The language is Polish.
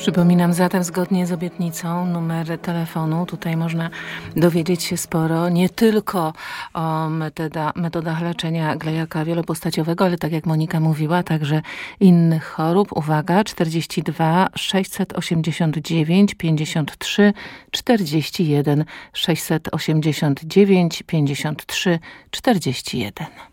Przypominam zatem, zgodnie z obietnicą, numer telefonu. Tutaj można dowiedzieć się sporo, nie tylko o metodach leczenia glejaka wielopostaciowego, ale tak jak Monika mówiła, także innych chorób. Uwaga, 42 689 53 41 689 53 41.